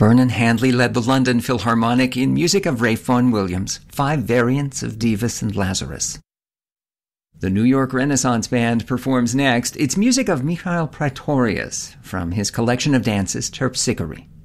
Vernon Handley led the London Philharmonic in music of Ralph Vaughan Williams, 5 variants of Divus and Lazarus. The New York Renaissance Band performs next. It's music of Mikhail Praetorius from his collection of dances, Terpsichore.